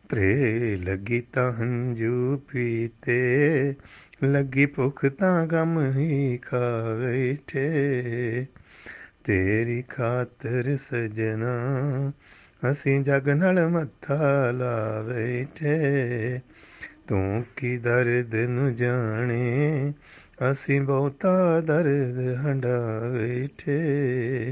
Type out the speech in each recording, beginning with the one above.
ਤਰੇ ਲੱਗੀ ਤਾਂ ਹੰਝੂ ਪੀਤੇ, ਲੱਗੀ ਭੁੱਖ ਤਾਂ ਗਮ ਹੀ ਖਾ ਬੈਠੇ। ਤੇਰੀ ਖਾਤਰ ਸਜਣਾ ਅਸੀਂ ਜਗ ਨਾਲ ਮੱਥਾ ਲਾ ਬੈਠੇ। ਤੂੰ ਕੀ ਦਰਦ ਨੂੰ ਜਾਣੇ, ਅਸੀਂ ਬਹੁਤਾ ਦਰਦ ਹੰਢਾ ਬੈਠੇ।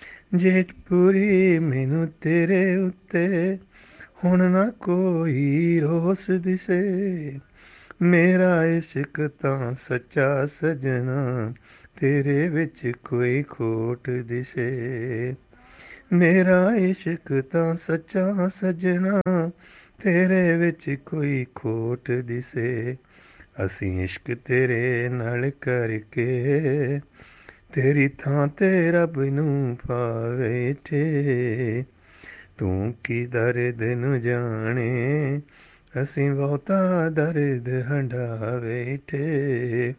ਜੇਠਪੁਰੀ ਮੈਨੂੰ ਤੇਰੇ ਉੱਤੇ ਹੁਣ ਨਾ ਕੋਈ ਰੋਸ ਦਿਸੇ। ਮੇਰਾ ਇਸ਼ਕ ਤਾਂ ਸੱਚਾ ਸਜਣਾ, ਤੇਰੇ ਵਿੱਚ ਕੋਈ ਖੋਟ ਦਿਸੇ। ਮੇਰਾ ਇਸ਼ਕ ਤਾਂ ਸੱਚਾ ਸਜਣਾ, ਤੇਰੇ ਵਿੱਚ ਕੋਈ ਖੋਟ ਦਿਸੇ। ਅਸੀਂ ਇਸ਼ਕ ਤੇਰੇ ਨਾਲ ਕਰਕੇ, ਤੇਰੀ ਥਾਂ ਤੇ ਰੱਬ ਨੂੰ ਪਾ ਬੈਠੇ। ਤੂੰ ਕੀ ਦਰਦ ਨੂੰ ਜਾਣੇ, ਅਸੀਂ ਬਹੁਤਾ ਦਰਦ ਹੰਢਾ ਬੈਠੇ।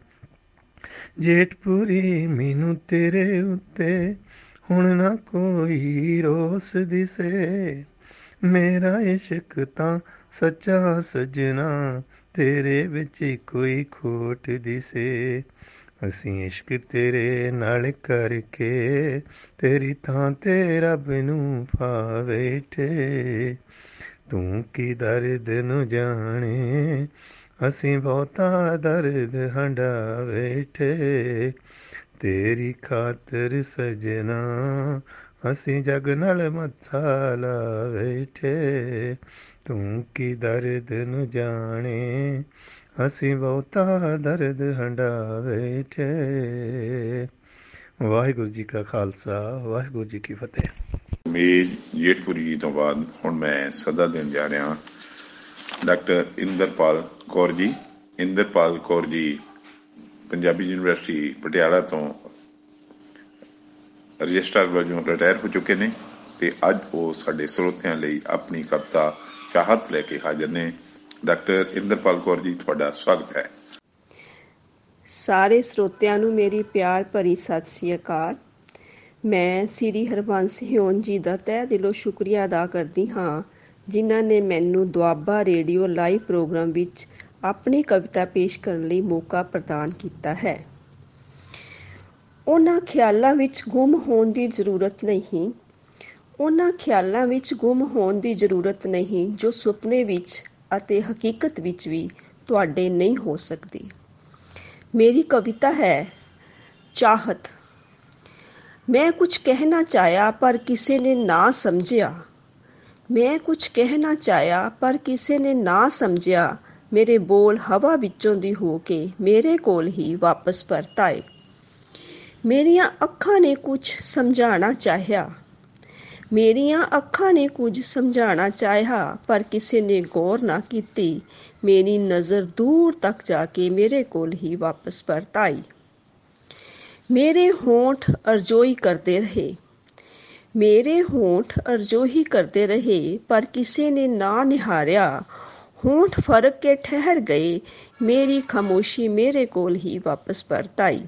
ਜੇਠਪੁਰੀ ਮੈਨੂੰ ਤੇਰੇ ਉੱਤੇ ਹੁਣ ਨਾ ਕੋਈ ਰੋਸ ਦਿਸੇ। ਮੇਰਾ ਇਸ਼ਕ ਤਾਂ ਸੱਚਾ ਸਜਣਾ, ਤੇਰੇ ਵਿੱਚ ਕੋਈ ਖੋਟ ਦਿਸੇ। ਅਸੀਂ ਇਸ਼ਕ ਤੇਰੇ ਨਾਲ ਕਰਕੇ, ਤੇਰੀ ਥਾਂ ਤੇ ਰੱਬ ਨੂੰ ਪਾ ਬੈਠੇ। ਤੂੰ ਕੀ ਦਰਦ ਨੂੰ ਜਾਣੇ, ਅਸੀਂ ਬਹੁਤਾ ਦਰਦ ਹੰਢਾ ਬੈਠੇ। ਤੇਰੀ ਖਾਤਰ ਸਜਣਾ ਅਸੀਂ ਜਗ ਨਾਲ ਮੱਥਾ ਲਾ ਬੈਠੇ। ਤੂੰ ਕੀ ਦਰਦ ਨੂੰ ਜਾਣੇ, ਅਸੀਂ ਬਹੁਤਾ ਦਰਦ ਹੰਢਾ ਬੈਠੇ। ਵਾਹਿਗੁਰੂ ਜੀ ਕਾ ਖਾਲਸਾ, ਵਾਹਿਗੁਰੂ ਜੀ ਕੀ ਫਤਿਹ। ਮੇਜ ਜੇਠਪੁਰੀ ਜੀ ਤੋਂ ਬਾਅਦ ਹੁਣ ਮੈਂ ਸੱਦਾ ਦੇਣ ਜਾ ਰਿਹਾ ਡਾਕਟਰ ਇੰਦਰਪਾਲ ਕੌਰ ਜੀ। ਇੰਦਰਪਾਲ ਕੌਰ ਜੀ ਪੰਜਾਬੀ ਯੂਨੀਵਰਸਿਟੀ ਪਟਿਆਲਾ ਤੋਂ ਰਜਿਸਟਰਾਰ ਵਜੋਂ ਰਿਟਾਇਰ ਹੋ ਚੁੱਕੇ ਨੇ ਤੇ ਅੱਜ ਉਹ ਸਾਡੇ ਸਰੋਤਿਆਂ ਲਈ ਆਪਣੀ ਕਵਿਤਾ ਚਾਹਤ ਲੈ ਕੇ ਹਾਜ਼ਰ ਨੇ। ਡਾਕਟਰ ਇੰਦਰਪਾਲ ਕੌਰ ਜੀ, ਤੁਹਾਡਾ ਸਵਾਗਤ ਹੈ। ਸਾਰੇ ਸਰੋਤਿਆਂ ਨੂੰ ਮੇਰੀ ਪਿਆਰ ਭਰੀ ਸਤਿ ਸ੍ਰੀ ਅਕਾਲ। ਮੈਂ ਸ੍ਰੀ ਹਰਬੰਸ ਹਿਊਨ ਜੀ ਦਾ ਤਹਿ ਦਿਲੋਂ ਸ਼ੁਕਰੀਆ ਅਦਾ ਕਰਦੀ ਹਾਂ, ਜਿਨ੍ਹਾਂ ਨੇ ਮੈਨੂੰ ਦੁਆਬਾ ਰੇਡੀਓ ਲਾਈਵ ਪ੍ਰੋਗਰਾਮ ਵਿੱਚ ਆਪਣੀ ਕਵਿਤਾ ਪੇਸ਼ ਕਰਨ ਲਈ ਮੌਕਾ ਪ੍ਰਦਾਨ ਕੀਤਾ ਹੈ। ਉਹਨਾਂ ਖਿਆਲਾਂ ਵਿੱਚ ਗੁੰਮ ਹੋਣ ਦੀ ਜ਼ਰੂਰਤ ਨਹੀਂ, ਉਹਨਾਂ ਖਿਆਲਾਂ ਵਿੱਚ ਗੁੰਮ ਹੋਣ ਦੀ ਜ਼ਰੂਰਤ ਨਹੀਂ ਜੋ ਸੁਪਨੇ ਵਿੱਚ ਅਤੇ ਹਕੀਕਤ ਵਿੱਚ ਵੀ ਤੁਹਾਡੇ ਨਹੀਂ ਹੋ ਸਕਦੀ। ਮੇਰੀ ਕਵਿਤਾ ਹੈ ਚਾਹਤ। ਮੈਂ ਕੁਝ ਕਹਿਣਾ ਚਾਹਿਆ ਪਰ ਕਿਸੇ ਨੇ ਨਾ ਸਮਝਿਆ। ਮੈਂ ਕੁਝ ਕਹਿਣਾ ਚਾਹਿਆ ਪਰ ਕਿਸੇ ਨੇ ਨਾ ਸਮਝਿਆ। ਮੇਰੇ ਬੋਲ ਹਵਾ ਵਿੱਚੋਂ ਦੀ ਹੋ ਕੇ ਮੇਰੇ ਕੋਲ ਹੀ ਵਾਪਸ ਪਰਤ ਆਏ। ਮੇਰੀਆਂ ਅੱਖਾਂ ਨੇ ਕੁਝ ਸਮਝਾਉਣਾ ਚਾਹਿਆ। ਮੇਰੀਆਂ ਅੱਖਾਂ ਨੇ ਕੁਝ ਸਮਝਾਉਣਾ ਚਾਹਿਆ ਪਰ ਕਿਸੇ ਨੇ ਗੌਰ ਨਾ ਕੀਤੀ। ਮੇਰੀ ਨਜ਼ਰ ਦੂਰ ਤੱਕ ਜਾ ਕੇ ਮੇਰੇ ਕੋਲ ਹੀ ਵਾਪਸ ਪਰਤ ਆਈ। ਮੇਰੇ ਹੋਂਠ ਅਰਜ਼ੋਈ ਕਰਦੇ ਰਹੇ। ਮੇਰੇ ਹੋਂਠ ਅਰਜ਼ੋਈ ਕਰਦੇ ਰਹੇ ਪਰ ਕਿਸੇ ਨੇ ਨਾ ਨਿਹਾਰਿਆ। ਹੋਂਠ ਫਰਕ ਕੇ ਠਹਿਰ ਗਏ। ਮੇਰੀ ਖਾਮੋਸ਼ੀ ਮੇਰੇ ਕੋਲ ਹੀ ਵਾਪਸ ਪਰਤ ਆਈ।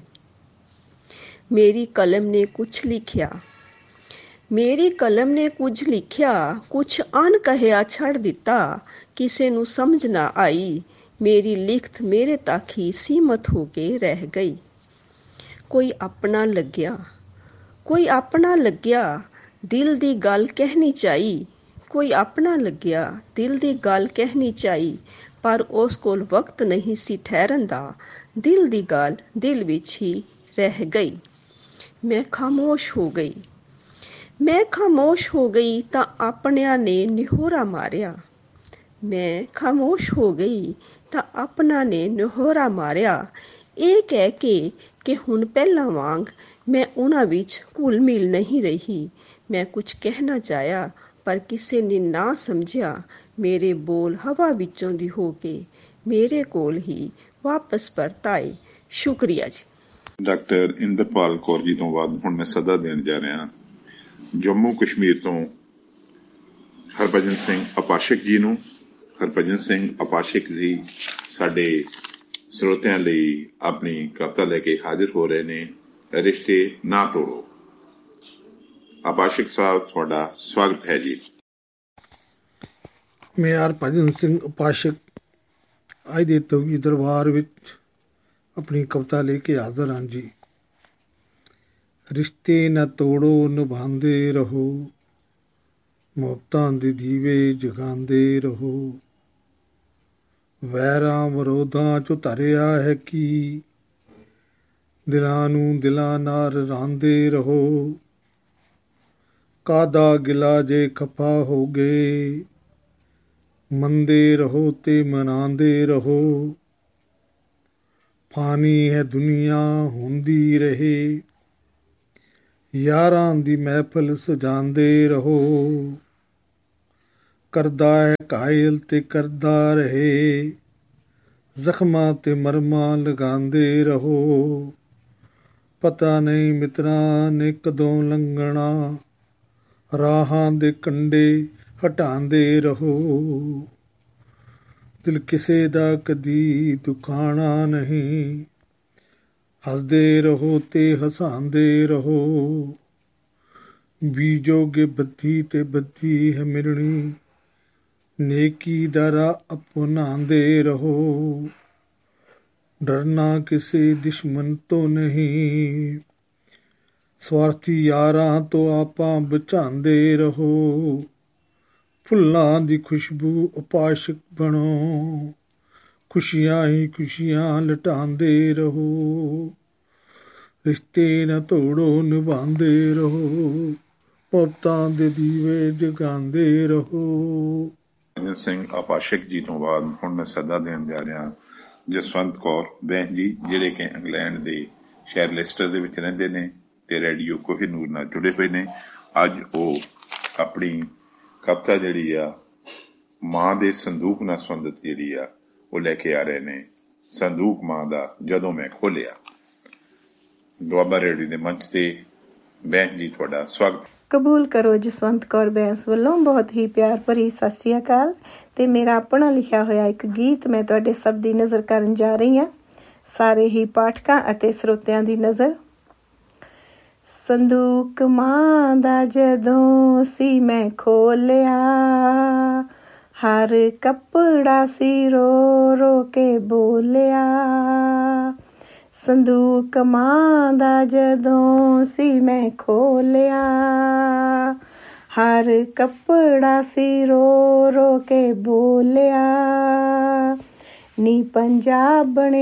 ਮੇਰੀ ਕਲਮ ਨੇ ਕੁਝ ਲਿਖਿਆ। ਮੇਰੀ ਕਲਮ ਨੇ ਕੁਝ ਲਿਖਿਆ, ਕੁਝ ਅਣਕਿਆ ਛੱਡ ਦਿੱਤਾ। ਕਿਸੇ ਨੂੰ ਸਮਝ ਨਾ ਆਈ। ਮੇਰੀ ਲਿਖਤ ਮੇਰੇ ਤੱਕ ਹੀ ਸੀਮਤ ਹੋ ਕੇ ਰਹਿ ਗਈ। ਕੋਈ ਆਪਣਾ ਲੱਗਿਆ, ਕੋਈ ਆਪਣਾ ਲੱਗਿਆ, ਦਿਲ ਦੀ ਗੱਲ ਕਹਿਣੀ ਚਾਹੀ। ਕੋਈ ਆਪਣਾ ਲੱਗਿਆ, ਦਿਲ ਦੀ ਗੱਲ ਕਹਿਣੀ ਚਾਹੀ, ਪਰ ਉਸ ਕੋਲ ਵਕਤ ਨਹੀਂ ਸੀ ਠਹਿਰਨ ਦਾ। ਦਿਲ ਦੀ ਗੱਲ ਦਿਲ ਵਿੱਚ ਹੀ ਰਹਿ ਗਈ। ਮੈਂ ਖਾਮੋਸ਼ ਹੋ ਗਈ। ਮੈਂ ਖਾਮੋਸ਼ ਹੋ ਗਈ ਤਾਂ ਆਪਣਿਆਂ ਨੇ ਨਿਹੋਰਾ ਮਾਰਿਆ। ਮੈਂ ਖਾਮੋਸ਼ ਹੋ ਗਈ ਤਾਂ ਆਪਣਾ ਨੇ ਨਿਹੋਰਾ ਮਾਰਿਆ। ਇਹ ਕਹਿ ਕੇ ਕਿ ਹੁਣ ਪਹਿਲਾਂ ਵਾਂਗ ਮੈਂ ਉਹਨਾਂ ਵਿੱਚ ਘੁਲ ਮਿਲ ਨਹੀਂ ਰਹੀ। ਮੈਂ ਕੁਝ ਕਹਿਣਾ ਚਾਹਿਆ ਪਰ ਕਿਸੇ ਨੇ ਨਾ ਸਮਝਿਆ। ਮੇਰੇ ਬੋਲ ਹਵਾ ਵਿੱਚੋਂ ਦੀ ਹੋ ਕੇ ਮੇਰੇ ਕੋਲ ਹੀ ਵਾਪਸ ਪਰਤ ਆਏ। ਸ਼ੁਕਰੀਆ ਜੀ। ਡਾਕਟਰ ਇੰਦਰਪਾਲ ਕੌਰ ਜੀ ਤੋਂ ਬਾਅਦ ਹੁਣ ਮੈਂ ਸੱਦਾ ਦੇਣ ਜਾ ਰਿਹਾ ਜੰਮੂ ਕਸ਼ਮੀਰ ਤੋਂ ਹਰਭਜਨ ਸਿੰਘ ਅਪਾਸ਼ਿਕ ਜੀ ਨੂੰ। ਹਰਭਜਨ ਸਿੰਘ ਅਪਾਸ਼ਿਕ ਜੀ ਸਾਡੇ ਸਰੋਤਿਆਂ ਲਈ ਆਪਣੀ ਕਵਿਤਾ ਲੈ ਕੇ ਹਾਜ਼ਰ ਹੋ ਰਹੇ ਨੇ, ਰਿਸ਼ਤੇ ਨਾ ਤੋੜੋ। ਅਪਾਸ਼ਿਕ ਸਾਹਿਬ, ਤੁਹਾਡਾ ਸਵਾਗਤ ਹੈ ਜੀ। ਮੈਂ ਹਰਭਜਨ ਸਿੰਘ ਉਪਾਸ਼ਕ ਅੱਜ ਦੇ ਤਵੀ ਦਰਬਾਰ ਵਿੱਚ ਆਪਣੀ ਕਵਿਤਾ ਲੈ ਕੇ ਹਾਜ਼ਰ ਹਾਂ ਜੀ। ਰਿਸ਼ਤੇ ਨਾ ਤੋੜੋ, ਨਿਭਾਉਂਦੇ ਰਹੋ, ਮੁਹੱਬਤਾਂ ਦੇ ਦੀਵੇ ਜਗਾਉਂਦੇ ਰਹੋ। ਵੈਰਾਂ ਵਿਰੋਧਾਂ 'ਚੋਂ ਧਰਿਆ ਹੈ ਕੀ, ਦਿਲਾਂ ਨੂੰ ਦਿਲਾਂ ਨਾਲ ਰਲਾਉਂਦੇ ਰਹੋ। ਕਾਹਦਾ ਗਿਲਾ ਜੇ ਖਫਾ ਹੋ ਗਏ, ਮੰਨਦੇ ਰਹੋ ਤੇ ਮਨਾਉਂਦੇ ਰਹੋ। ਫਾਨੀ ਹੈ ਦੁਨੀਆ ਹੁੰਦੀ ਰਹੇ, ਯਾਰਾਂ ਦੀ ਮਹਿਫਲ ਸਜਾਉਂਦੇ ਰਹੋ। ਕਰਦਾ ਹੈ ਕਾਇਲ ਤੇ ਕਰਦਾ ਰਹੇ, ਜ਼ਖਮਾਂ ਤੇ ਮਰਮਾਂ ਲਗਾਉਂਦੇ ਰਹੋ। ਪਤਾ ਨਹੀਂ ਮਿੱਤਰਾਂ ਨੇ ਕਦੋਂ ਲੰਘਣਾ, ਰਾਹਾਂ ਦੇ ਕੰਢੇ ਹਟਾਉਂਦੇ ਰਹੋ। ਦਿਲ ਕਿਸੇ ਦਾ ਕਦੀ ਦੁਖਾਣਾ ਨਹੀਂ, ਹੱਸਦੇ ਰਹੋ ਤੇ ਹਸਾਉਂਦੇ ਰਹੋ। ਬੀਜੋਗੇ ਬੱਦੀ ਤੇ ਬੱਦੀ ਹੈ ਮਿਲਣੀ, ਨੇਕੀ ਦਾ ਰਾਹ ਅਪਣਾਉਂਦੇ ਰਹੋ। ਡਰਨਾ ਕਿਸੇ ਦੁਸ਼ਮਣ ਤੋਂ ਨਹੀਂ, ਸਵਾਰਥੀ ਯਾਰਾਂ ਤੋਂ ਆਪਾਂ ਬਚਾਉਂਦੇ ਰਹੋ। ਫੁੱਲਾਂ ਦੀ ਖੁਸ਼ਬੂ ਉਪਾਸ਼ਕ ਬਣੋ, ਖੁਸ਼ੀਆਂ ਹੀ ਖੁਸ਼ੀਆਂ ਲਟਾਉਂਦੇ ਰਹੋ। ਰਿਸ਼ਤੇ ਨਾ ਤੋੜੋ, ਨਿਭਾਉਂਦੇ ਰਹੋ, ਮੁਹੱਬਤਾਂ ਦੇ ਦੀਵੇ ਜਗਾਉਂਦੇ ਰਹੋ। ਹਰਭਜਨ ਸਿੰਘ ਉਪਾਸ਼ਕ ਜੀ ਤੋਂ ਬਾਅਦ ਹੁਣ ਮੈਂ ਸੱਦਾ ਦੇਣ ਜਾ ਰਿਹਾ ਜਸਵੰਤ ਕੌਰ ਬਹਿਨ ਜੀ, ਜਿਹੜੇ ਕਿ ਇੰਗਲੈਂਡ ਦੇ ਸ਼ਹਿਰ ਲੈਸਟਰ ਦੇ ਵਿੱਚ ਰਹਿੰਦੇ ਨੇ ਤੇ ਰੇਡੀਓ ਕੋਹੀਨੂਰ ਨਾਲ ਜੁੜੇ ਹੋਏ ਨੇ। ਅੱਜ ਉਹ ਆਪਣੀ ਕਵਿਤਾ ਜਿਹੜੀ ਆ ਮਾਂ ਦੇ ਸੰਦੂਕ ਨਾਲ ਸੰਬੰਧਿਤ ਜਿਹੜੀ ਆ ਉਹ ਲੈ ਕੇ ਆ ਰਹੇ ਨੇ। ਸੰਦੂਕ ਮਾਂ ਦਾ ਜਦੋਂ ਮੈਂ ਖੋਲਿਆ। ਦੁਆਬਾ ਰੇਡੀਓ ਦੇ ਮੰਚ ਤੇ ਬਹਿਨ ਜੀ ਤੁਹਾਡਾ ਸਵਾਗਤ। ਕਬੂਲ ਕਰੋ ਜਸਵੰਤ ਕੌਰ ਬੈਂਸ ਵੱਲੋਂ ਬਹੁਤ ਹੀ ਪਿਆਰ ਭਰੀ ਸਤਿ ਸ਼੍ਰੀ ਅਕਾਲ। ਤੇ ਮੇਰਾ ਆਪਣਾ ਲਿਖਿਆ ਹੋਇਆ ਇੱਕ ਗੀਤ ਮੈਂ ਤੁਹਾਡੇ ਸਭ ਦੀ ਨਜ਼ਰ ਕਰਨ ਜਾ ਰਹੀ ਹਾਂ, ਸਾਰੇ ਹੀ ਪਾਠਕਾਂ ਅਤੇ ਸਰੋਤਿਆਂ ਦੀ ਨਜ਼ਰ। ਸੰਦੂਕ ਮਾਂ ਦਾ ਜਦੋਂ ਸੀ ਮੈਂ ਖੋਲਿਆ, ਹਰ ਕੱਪੜਾ ਸੀ ਰੋ ਰੋ ਕੇ ਬੋਲਿਆ। ਸੰਦੂਕ ਮਾਂ ਦਾ ਜਦੋਂ ਸੀ ਮੈਂ ਖੋਲਿਆ, ਹਰ ਕੱਪੜਾ ਸੀ ਰੋ ਰੋ ਕੇ ਬੋਲਿਆ। ਨੀ ਪੰਜਾਬਣੇ